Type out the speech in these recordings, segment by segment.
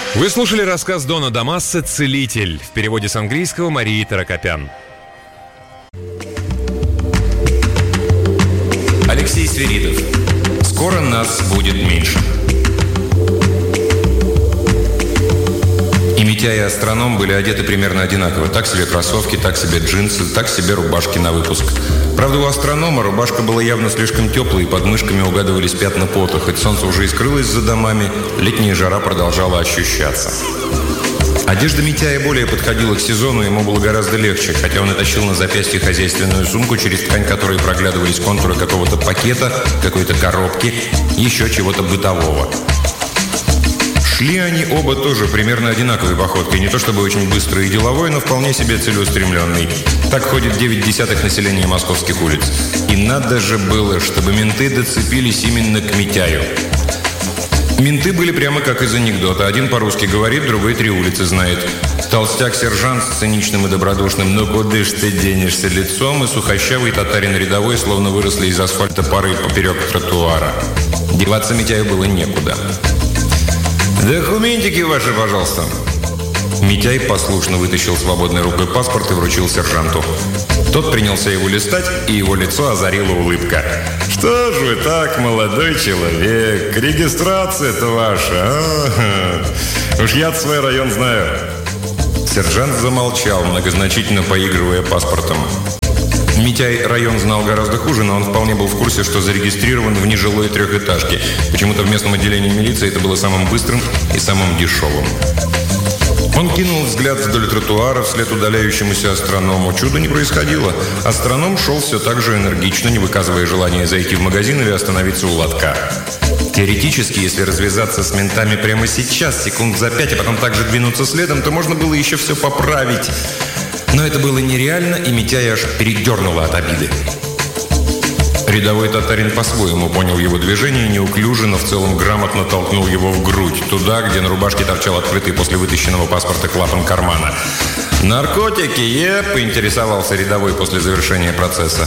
Вы слушали рассказ Дона Дамасса «Целитель» в переводе с английского Марии Таракопян. Алексей Свиридов. Скоро нас будет меньше. И Митяй, и астроном были одеты примерно одинаково. Так себе кроссовки, так себе джинсы, так себе рубашки на выпуск. Правда, у астронома рубашка была явно слишком теплой, и под мышками угадывались пятна пота. Хоть солнце уже и скрылось за домами, летняя жара продолжала ощущаться. Одежда Митяя более подходила к сезону, ему было гораздо легче, хотя он и тащил на запястье хозяйственную сумку, через ткань которой проглядывались контуры какого-то пакета, какой-то коробки, еще чего-то бытового. Шли они оба тоже примерно одинаковой походкой, не то чтобы очень быстрый и деловой, но вполне себе целеустремленный. Так ходит 9/10 населения московских улиц. И надо же было, чтобы менты доцепились именно к Митяю. Менты были прямо как из анекдота. Один по-русски говорит, другой 3 улицы знает. Толстяк-сержант с циничным и добродушным «ну куда ж ты денешься» лицом, и сухощавый татарин рядовой словно выросли из асфальта пары поперек тротуара. Деваться Митяю было некуда. «Документики ваши, пожалуйста». Митяй послушно вытащил свободной рукой паспорт и вручил сержанту. Тот принялся его листать, и его лицо озарила улыбка. «Что ж вы так, молодой человек? Регистрация-то ваша. Уж я-то свой район знаю». Сержант замолчал, многозначительно поигрывая паспортом. Митяй район знал гораздо хуже, но он вполне был в курсе, что зарегистрирован в нежилой 3-этажке. Почему-то в местном отделении милиции это было самым быстрым и самым дешевым. Он кинул взгляд вдоль тротуара вслед удаляющемуся астроному. Чуда не происходило. Астроном шел все так же энергично, не выказывая желания зайти в магазин или остановиться у лотка. Теоретически, если развязаться с ментами прямо сейчас, секунд за 5, а потом также двинуться следом, то можно было еще все поправить. Но это было нереально, и Митяя аж передернуло от обиды. Рядовой татарин по-своему понял его движение и неуклюже, но в целом грамотно толкнул его в грудь, туда, где на рубашке торчал открытый после вытащенного паспорта клапан кармана. «Наркотики, поинтересовался рядовой после завершения процесса.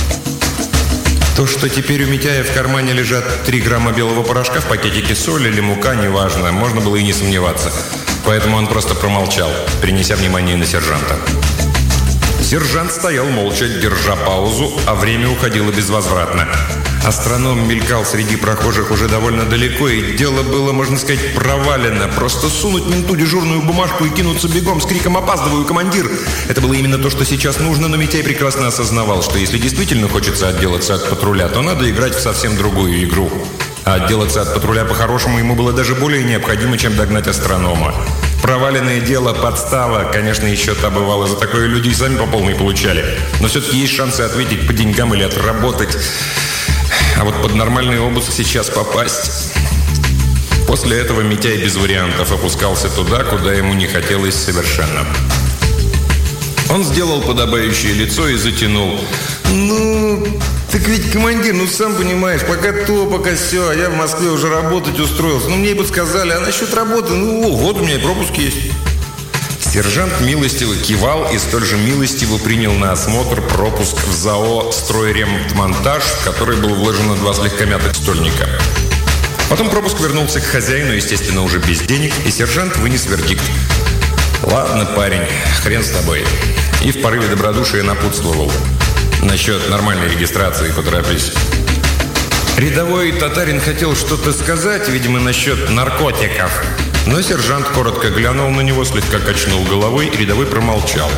То, что теперь у Митяя в кармане лежат 3 грамма белого порошка в пакетике, соль или мука, неважно, можно было и не сомневаться. Поэтому он просто промолчал, принеся внимание на сержанта. Сержант стоял молча, держа паузу, а время уходило безвозвратно. Астроном мелькал среди прохожих уже довольно далеко, и дело было, можно сказать, провалено. Просто сунуть менту дежурную бумажку и кинуться бегом с криком «Опаздываю, командир!» Это было именно то, что сейчас нужно, но Митяй прекрасно осознавал, что если действительно хочется отделаться от патруля, то надо играть в совсем другую игру. А отделаться от патруля по-хорошему ему было даже более необходимо, чем догнать астронома. Проваленное дело, подстава. Конечно, еще та бывало, за такое люди и сами по полной получали. Но все-таки есть шансы ответить по деньгам или отработать. А вот под нормальный обыск сейчас попасть... После этого Митяй без вариантов опускался туда, куда ему не хотелось совершенно. Он сделал подобающее лицо и затянул. «Ну, так ведь, командир, сам понимаешь, пока то, пока сё, а я в Москве уже работать устроился. Мне бы сказали, а насчет работы, вот у меня и пропуск есть». Сержант милостиво кивал и столь же милостиво принял на осмотр пропуск в ЗАО «Стройремонтмонтаж», в который был вложено 2 слегка мятых стольника. Потом пропуск вернулся к хозяину, естественно, уже без денег, и сержант вынес вердикт. «Ладно, парень, хрен с тобой». И в порыве добродушия напутствовал. «Насчет нормальной регистрации поторопись». Рядовой татарин хотел что-то сказать, видимо, насчет наркотиков. Но сержант коротко глянул на него, слегка качнул головой, и рядовой промолчал.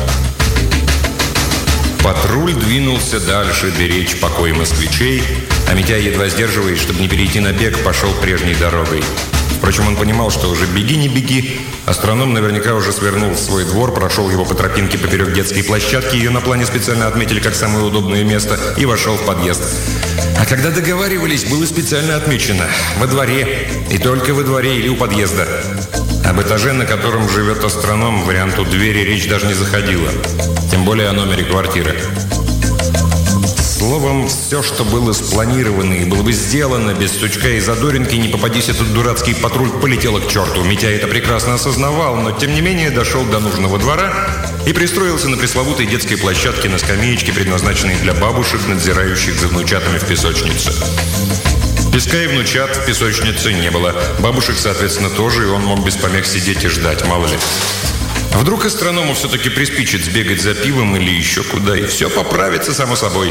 Патруль двинулся дальше беречь покой москвичей, а Митяй, едва сдерживаясь, чтобы не перейти на бег, пошел прежней дорогой. Впрочем, он понимал, что уже беги, не беги. Астроном наверняка уже свернул в свой двор, прошел его по тропинке поперек детской площадки, ее на плане специально отметили как самое удобное место, и вошел в подъезд. А когда договаривались, было специально отмечено – во дворе, и только во дворе или у подъезда. Об этаже, на котором живет астроном, варианту двери речь даже не заходила. Тем более о номере квартиры. Словом, все, что было спланировано и было бы сделано без сучка и задоринки, не попадись этот дурацкий патруль, полетело к черту. Митяй это прекрасно осознавал, но тем не менее дошел до нужного двора и пристроился на пресловутой детской площадке на скамеечке, предназначенной для бабушек, надзирающих за внучатами в песочнице. Песка и внучат в песочнице не было. Бабушек, соответственно, тоже, и он мог без помех сидеть и ждать, мало ли. Вдруг астроному все-таки приспичит сбегать за пивом или еще куда, и все поправится само собой.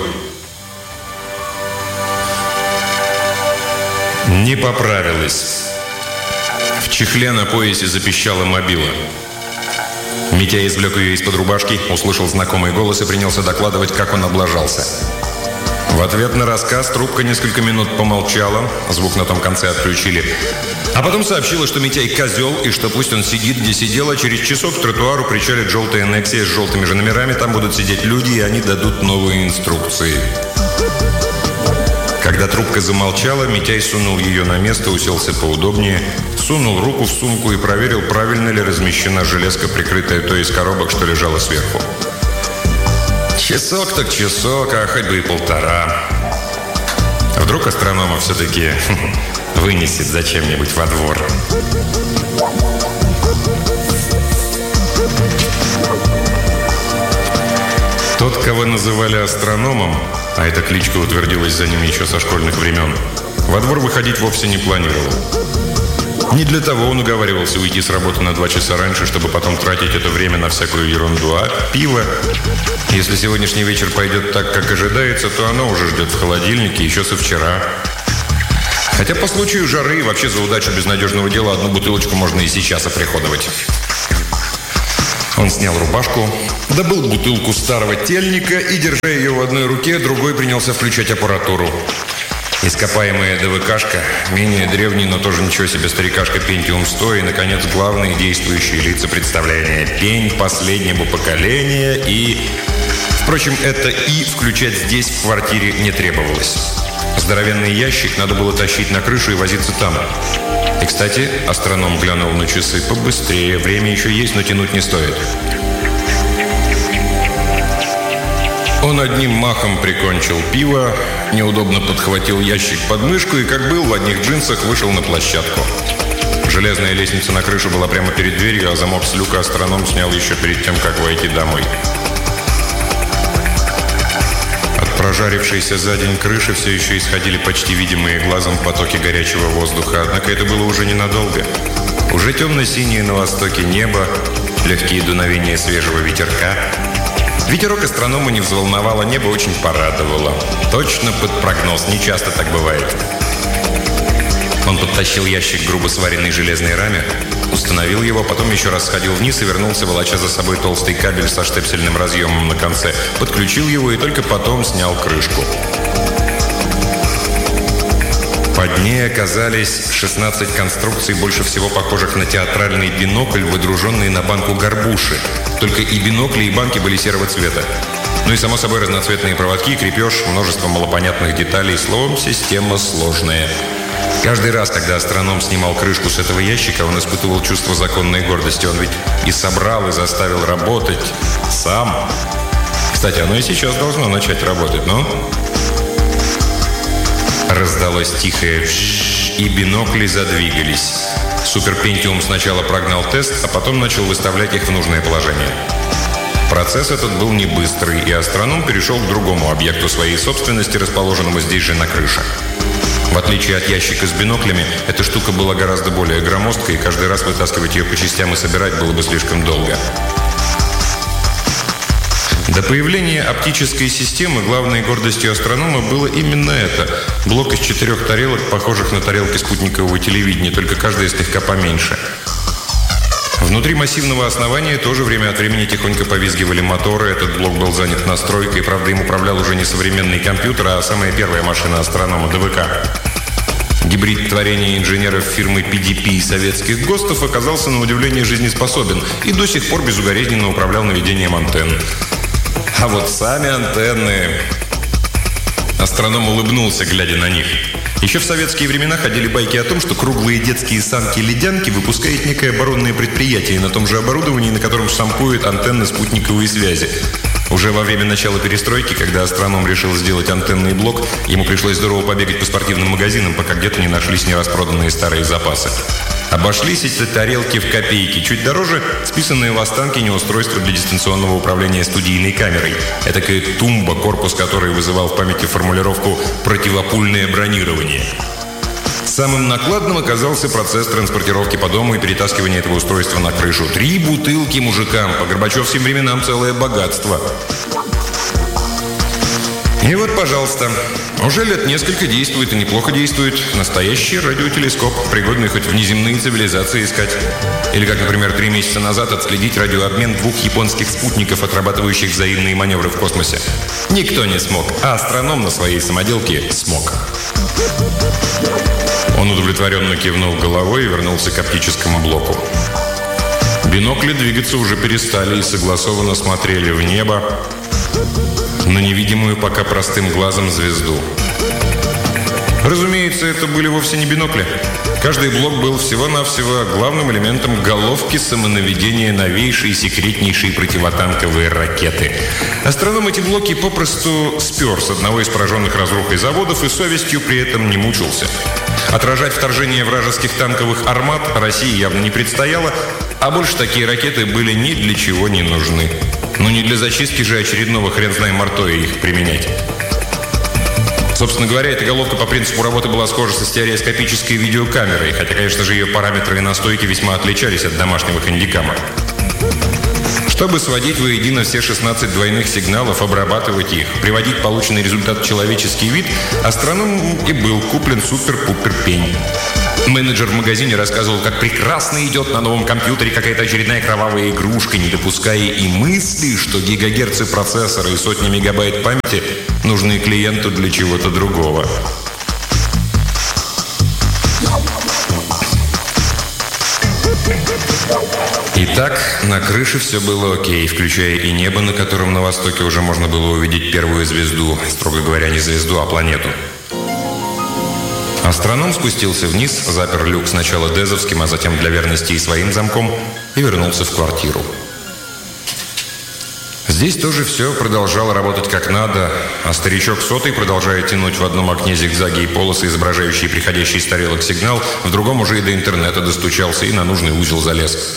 Не поправилась. В чехле на поясе запищала мобила. Митяй извлек ее из-под рубашки, услышал знакомый голос и принялся докладывать, как он облажался. В ответ на рассказ трубка несколько минут помолчала, звук на том конце отключили. А потом сообщила, что Митяй козел, и что пусть он сидит, где сидел, а через часок к тротуару причалит желтая Нексия с желтыми же номерами, там будут сидеть люди, и они дадут новые инструкции. Когда трубка замолчала, Митяй сунул ее на место, уселся поудобнее, сунул руку в сумку и проверил, правильно ли размещена железка, прикрытая той из коробок, что лежала сверху. Часок так часок, а хоть бы и полтора. Вдруг астронома все-таки вынесет зачем-нибудь во двор. Тот, кого называли астрономом, а эта кличка утвердилась за ним еще со школьных времен, во двор выходить вовсе не планировал. Не для того он уговаривался уйти с работы на 2 часа раньше, чтобы потом тратить это время на всякую ерунду. А пиво, если сегодняшний вечер пойдет так, как ожидается, то оно уже ждет в холодильнике еще со вчера. Хотя по случаю жары и вообще за удачу безнадежного дела одну бутылочку можно и сейчас оприходовать. Он снял рубашку, добыл бутылку старого тельника и, держа ее в одной руке, другой принялся включать аппаратуру. Ископаемая ДВКшка, менее древний, но тоже ничего себе старикашка Pentium 100 и, наконец, главные действующие лица представления. Пень последнего поколения и... Впрочем, это «и» включать здесь, в квартире, не требовалось. Здоровенный ящик надо было тащить на крышу и возиться там. И, кстати, астроном глянул на часы побыстрее. Время еще есть, но тянуть не стоит. Он одним махом прикончил пиво, неудобно подхватил ящик под мышку и, как был, в одних джинсах вышел на площадку. Железная лестница на крышу была прямо перед дверью, а замок с люка астроном снял еще перед тем, как войти домой. От прожарившейся за день крыши все еще исходили почти видимые глазом потоки горячего воздуха, однако это было уже ненадолго. Уже темно-синее на востоке небо, легкие дуновения свежего ветерка. Ветерок астронома не взволновал, а небо очень порадовало. Точно под прогноз, не часто так бывает. Он подтащил ящик к грубо сваренной железной раме, установил его, потом еще раз сходил вниз и вернулся, волоча за собой толстый кабель со штепсельным разъемом на конце. Подключил его и только потом снял крышку. Под ней оказались 16 конструкций, больше всего похожих на театральный бинокль, выдруженный на банку горбуши. Только и бинокли, и банки были серого цвета. Ну и, само собой, разноцветные проводки, крепеж, множество малопонятных деталей. Словом, система сложная. Каждый раз, когда астроном снимал крышку с этого ящика, он испытывал чувство законной гордости. Он ведь и собрал, и заставил работать сам. Кстати, оно и сейчас должно начать работать, но... Раздалось тихое «вшшш», и бинокли задвигались. Супер Pentium сначала прогнал тест, а потом начал выставлять их в нужное положение. Процесс этот был не быстрый, и астроном перешел к другому объекту своей собственности, расположенному здесь же на крыше. В отличие от ящика с биноклями, эта штука была гораздо более громоздкой, и каждый раз вытаскивать ее по частям и собирать было бы слишком долго. До появления оптической системы главной гордостью астронома было именно это. Блок из 4 тарелок, похожих на тарелки спутникового телевидения, только каждая слегка поменьше. Внутри массивного основания тоже время от времени тихонько повизгивали моторы. Этот блок был занят настройкой, правда, им управлял уже не современный компьютер, а самая первая машина астронома – ДВК. Гибрид творения инженеров фирмы PDP и советских ГОСТов оказался на удивление жизнеспособен и до сих пор безукоризненно управлял наведением антенн. А вот сами антенны... Астроном улыбнулся, глядя на них. Еще в советские времена ходили байки о том, что круглые детские санки-ледянки выпускает некое оборонное предприятие на том же оборудовании, на котором штампуют антенны спутниковой связи. Уже во время начала перестройки, когда астроном решил сделать антенный блок, ему пришлось здорово побегать по спортивным магазинам, пока где-то не нашлись нераспроданные старые запасы. Обошлись эти тарелки в копейки. Чуть дороже списанные в Останкине устройство для дистанционного управления студийной камерой. Этакая тумба, корпус которой вызывал в памяти формулировку «противопульное бронирование». Самым накладным оказался процесс транспортировки по дому и перетаскивания этого устройства на крышу. 3 бутылки мужикам, по горбачевским временам целое богатство. И вот, пожалуйста, уже лет несколько действует и неплохо действует настоящий радиотелескоп, пригодный хоть внеземные цивилизации искать. Или, как, например, 3 месяца назад отследить радиообмен 2 японских спутников, отрабатывающих взаимные маневры в космосе. Никто не смог, а астроном на своей самоделке смог. Он удовлетворенно кивнул головой и вернулся к оптическому блоку. Бинокли двигаться уже перестали и согласованно смотрели в небо, на невидимую пока простым глазом звезду. Разумеется, это были вовсе не бинокли. Каждый блок был всего-навсего главным элементом головки самонаведения новейшей секретнейшей противотанковой ракеты. Астроном эти блоки попросту спер с одного из пораженных разрухой заводов и совестью при этом не мучился. Отражать вторжение вражеских танковых армат России явно не предстояло, а больше такие ракеты были ни для чего не нужны. Но не для зачистки же очередного хрен знай мартоя их применять. Собственно говоря, эта головка по принципу работы была схожа со стереоскопической видеокамерой, хотя, конечно же, ее параметры и настройки весьма отличались от домашнего хэндикама. Чтобы сводить воедино все 16 двойных сигналов, обрабатывать их, приводить полученный результат в человеческий вид, астроном и был куплен супер-пупер пень. Менеджер в магазине рассказывал, как прекрасно идет на новом компьютере какая-то очередная кровавая игрушка, не допуская и мысли, что гигагерцы процессора и сотни мегабайт памяти нужны клиенту для чего-то другого. Итак, на крыше все было окей, включая и небо, на котором на востоке уже можно было увидеть первую звезду, строго говоря, не звезду, а планету. Астроном спустился вниз, запер люк сначала дезовским, а затем для верности и своим замком, и вернулся в квартиру. Здесь тоже все продолжало работать как надо, а старичок сотый, продолжая тянуть в одном окне зигзаги и полосы, изображающие приходящий с тарелок сигнал, в другом уже и до интернета достучался и на нужный узел залез.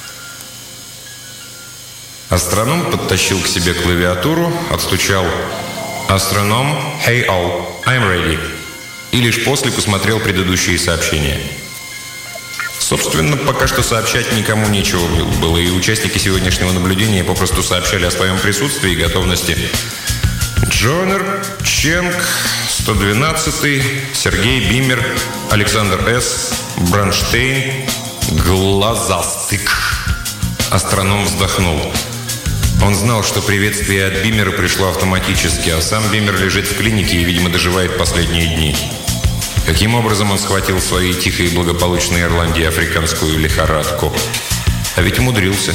Астроном подтащил к себе клавиатуру, отстучал «Астроном, hey all, I'm ready». И лишь после посмотрел предыдущие сообщения. Собственно, пока что сообщать никому нечего было, и участники сегодняшнего наблюдения попросту сообщали о своем присутствии и готовности. Джонер, Ченг, 112-й, Сергей Бимер, Александр С., Бронштейн, Глазастык. Астроном вздохнул. Он знал, что приветствие от Бимера пришло автоматически, а сам Бимер лежит в клинике и, видимо, доживает последние дни. Каким образом он схватил в своей тихой и благополучной Ирландии африканскую лихорадку? А ведь умудрился.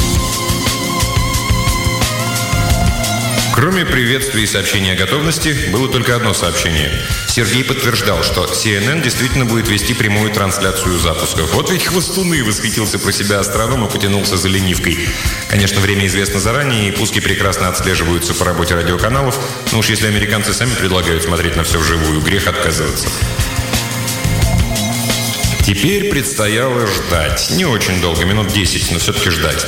Кроме приветствия и сообщения о готовности, было только одно сообщение. Сергей подтверждал, что CNN действительно будет вести прямую трансляцию запусков. Вот ведь хвостуны, восхитился про себя астроном и потянулся за ленивкой. Конечно, время известно заранее, и пуски прекрасно отслеживаются по работе радиоканалов, но уж если американцы сами предлагают смотреть на все вживую, грех отказываться. Теперь предстояло ждать. Не очень долго, минут 10, но все-таки ждать.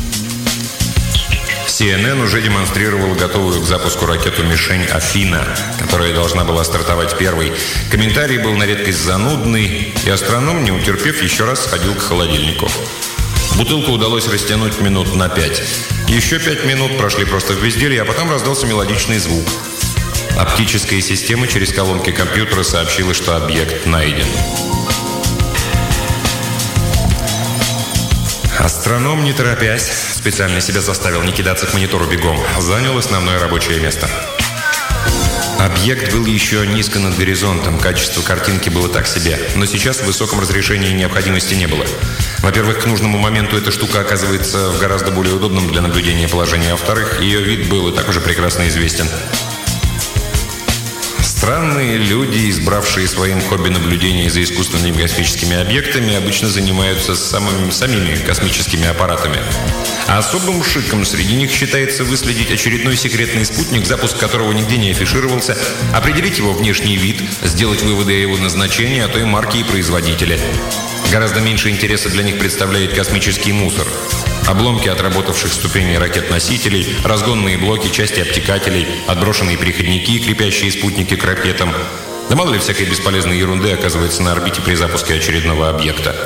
CNN уже демонстрировал готовую к запуску ракету-мишень «Афина», которая должна была стартовать первой. Комментарий был на редкость занудный, и астроном, не утерпев, еще раз сходил к холодильнику. Бутылку удалось растянуть минут на 5. Еще 5 минут прошли просто в безделье, а потом раздался мелодичный звук. Оптическая система через колонки компьютера сообщила, что объект найден. Астроном, не торопясь, специально себя заставил не кидаться к монитору бегом, занял основное рабочее место. Объект был еще низко над горизонтом, качество картинки было так себе, но сейчас в высоком разрешении необходимости не было. Во-первых, к нужному моменту эта штука оказывается в гораздо более удобном для наблюдения положении, а во-вторых, ее вид был и так уже прекрасно известен. Странные люди, избравшие своим хобби наблюдение за искусственными космическими объектами, обычно занимаются самими космическими аппаратами. А особым шиком среди них считается выследить очередной секретный спутник, запуск которого нигде не афишировался, определить его внешний вид, сделать выводы о его назначении, а то и марки и производителя. Гораздо меньше интереса для них представляет космический мусор. Обломки отработавших ступеней ракет-носителей, разгонные блоки, части обтекателей, отброшенные переходники, крепящие спутники к ракетам. Да мало ли всякой бесполезной ерунды оказывается на орбите при запуске очередного объекта.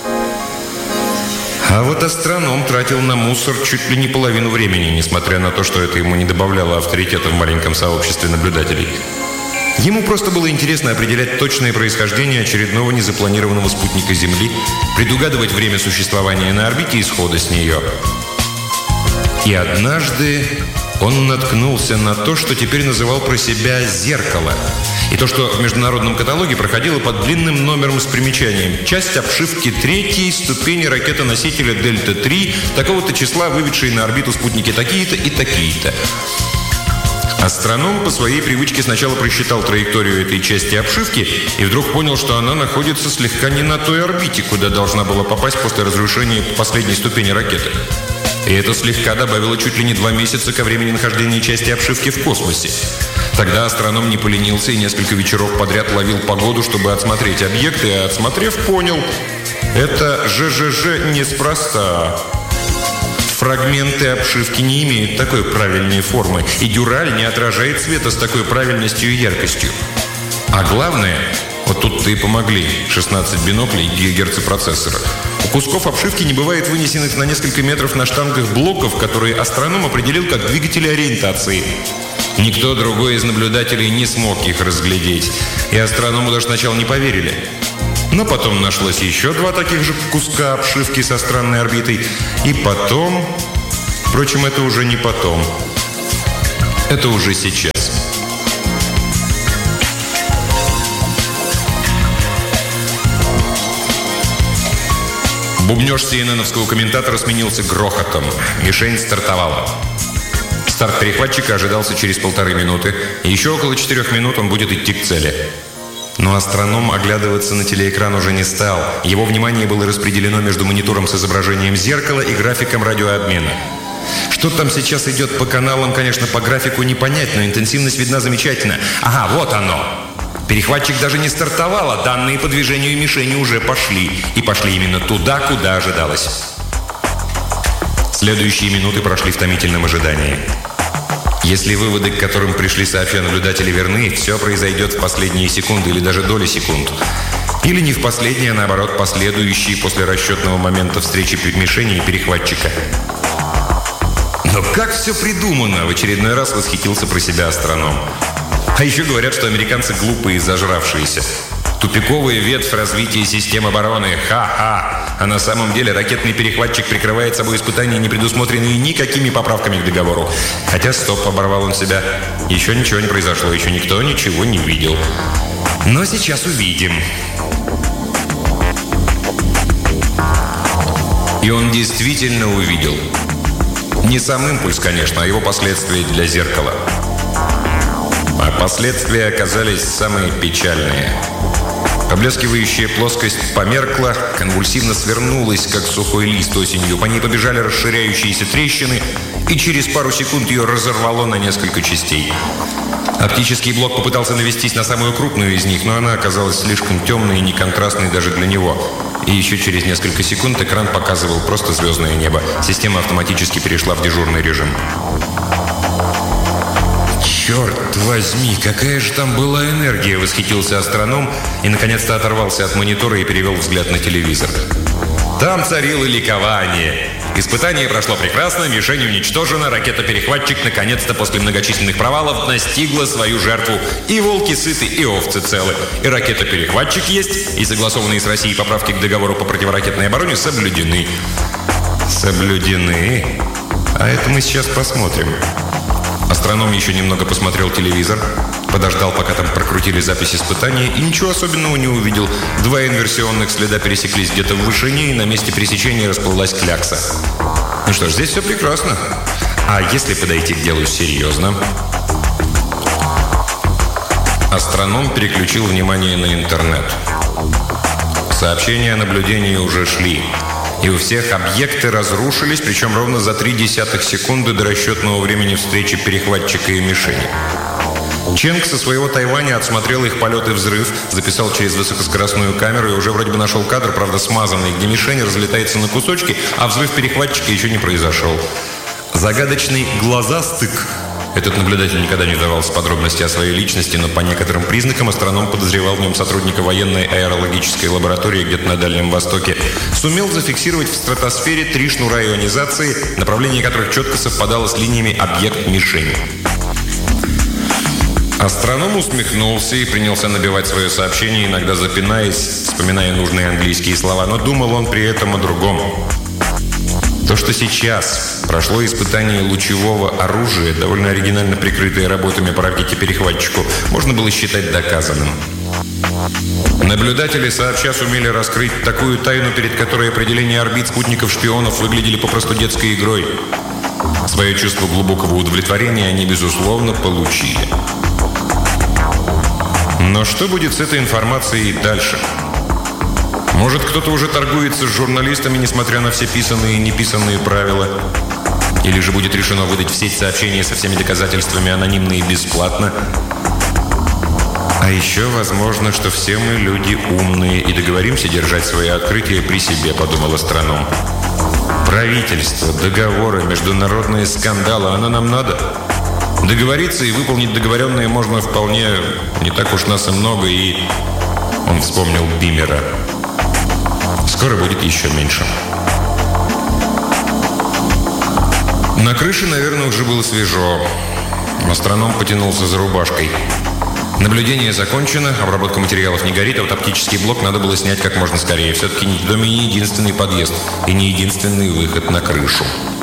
А вот астроном тратил на мусор чуть ли не половину времени, несмотря на то, что это ему не добавляло авторитета в маленьком сообществе наблюдателей. Ему просто было интересно определять точное происхождение очередного незапланированного спутника Земли, предугадывать время существования на орбите и исхода с нее. И однажды он наткнулся на то, что теперь называл про себя «зеркало». И то, что в международном каталоге проходило под длинным номером с примечанием «Часть обшивки 3-й ступени ракетоносителя Дельта-3, такого-то числа, выведшей на орбиту спутники такие-то и такие-то». Астроном по своей привычке сначала просчитал траекторию этой части обшивки и вдруг понял, что она находится слегка не на той орбите, куда должна была попасть после разрушения последней ступени ракеты. И это слегка добавило чуть ли не 2 месяца ко времени нахождения части обшивки в космосе. Тогда астроном не поленился и несколько вечеров подряд ловил погоду, чтобы отсмотреть объекты, и, отсмотрев, понял – это ЖЖЖ неспроста. Фрагменты обшивки не имеют такой правильной формы, и дюраль не отражает света с такой правильностью и яркостью. А главное, вот тут-то и помогли 16 биноклей и гигагерцы процессора. У кусков обшивки не бывает вынесенных на несколько метров на штангах блоков, которые астроном определил как двигатели ориентации. Никто другой из наблюдателей не смог их разглядеть, и астроному даже сначала не поверили. Но потом нашлось еще 2 таких же куска обшивки со странной орбитой. И потом... Впрочем, это уже не потом. Это уже сейчас. Бубнёж CNN-овского комментатора сменился грохотом. Мишень стартовала. Старт перехватчика ожидался через 1,5 минуты. И еще около 4 минут он будет идти к цели. Но астроном оглядываться на телеэкран уже не стал. Его внимание было распределено между монитором с изображением зеркала и графиком радиообмена. Что там сейчас идет по каналам, конечно, по графику не понять, но интенсивность видна замечательно. Ага, вот оно. Перехватчик даже не стартовал, а данные по движению мишени уже пошли. И пошли именно туда, куда ожидалось. Следующие минуты прошли в томительном ожидании. Если выводы, к которым пришли сообща-наблюдатели, верны, все произойдет в последние секунды или даже доли секунд. Или не в последние, а наоборот, последующие после расчетного момента встречи мишени и перехватчика. Но как все придумано, в очередной раз восхитился про себя астроном. А еще говорят, что американцы глупые и зажравшиеся. Тупиковая ветвь развития систем обороны. Ха-ха! А на самом деле ракетный перехватчик прикрывает собой испытания, не предусмотренные никакими поправками к договору. Хотя, стоп, оборвал он себя. Еще ничего не произошло, еще никто ничего не видел. Но сейчас увидим. И он действительно увидел. Не сам импульс, конечно, а его последствия для зеркала. А последствия оказались самые печальные. Поблескивающая плоскость померкла, конвульсивно свернулась, как сухой лист осенью. По ней побежали расширяющиеся трещины, и через пару секунд ее разорвало на несколько частей. Оптический блок попытался навестись на самую крупную из них, но она оказалась слишком темной и неконтрастной даже для него. И еще через несколько секунд экран показывал просто звездное небо. Система автоматически перешла в дежурный режим. «Черт возьми, какая же там была энергия!» — восхитился астроном и, наконец-то, оторвался от монитора и перевел взгляд на телевизор. Там царило ликование. Испытание прошло прекрасно, мишень уничтожена, ракета-перехватчик, наконец-то, после многочисленных провалов, настигла свою жертву. И волки сыты, и овцы целы. И ракета-перехватчик есть, и согласованные с Россией поправки к договору по противоракетной обороне соблюдены. Соблюдены? А это мы сейчас посмотрим. Астроном еще немного посмотрел телевизор, подождал, пока там прокрутили запись испытания, и ничего особенного не увидел. 2 инверсионных следа пересеклись где-то в вышине, и на месте пересечения расплылась клякса. Ну что ж, здесь все прекрасно. А если подойти к делу серьезно? Астроном переключил внимание на интернет. Сообщения о наблюдении уже шли. И у всех объекты разрушились, причем ровно за 0,3 секунды до расчетного времени встречи перехватчика и мишени. Ченг со своего Тайваня отсмотрел их полет и взрыв, записал через высокоскоростную камеру и уже вроде бы нашел кадр, правда смазанный, где мишень разлетается на кусочки, а взрыв перехватчика еще не произошел. Загадочный глазастык Этот наблюдатель никогда не вдавался в подробности о своей личности, но по некоторым признакам астроном подозревал в нем сотрудника военной аэрологической лаборатории где-то на Дальнем Востоке. Сумел зафиксировать в стратосфере 3 шнура ионизации, направление которых четко совпадало с линиями объект-мишень. Астроном усмехнулся и принялся набивать свое сообщение, иногда запинаясь, вспоминая нужные английские слова, но думал он при этом о другом. То, что сейчас прошло испытание лучевого оружия, довольно оригинально прикрытое работами по ракете-перехватчику, можно было считать доказанным. Наблюдатели сообща сумели раскрыть такую тайну, перед которой определение орбит спутников-шпионов выглядели попросту детской игрой. Свое чувство глубокого удовлетворения они, безусловно, получили. Но что будет с этой информацией дальше? Может, кто-то уже торгуется с журналистами, несмотря на все писанные и неписанные правила? Или же будет решено выдать в сеть сообщения со всеми доказательствами анонимно и бесплатно? А еще возможно, что все мы люди умные и договоримся держать свои открытия при себе, подумал астроном. Правительство, договоры, международные скандалы, оно нам надо? Договориться и выполнить договоренное можно вполне, не так уж нас и много, и... Он вспомнил Бимера. Скоро будет еще меньше. На крыше, наверное, уже было свежо. Астроном потянулся за рубашкой. Наблюдение закончено, обработка материалов не горит, а вот оптический блок надо было снять как можно скорее. Все-таки в доме не единственный подъезд и не единственный выход на крышу.